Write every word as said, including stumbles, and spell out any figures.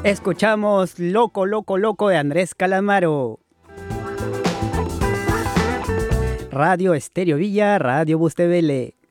Escuchamos Loco, Loco, Loco de Andrés Calamaro. Radio Estéreo Villa, Radio Bustebele.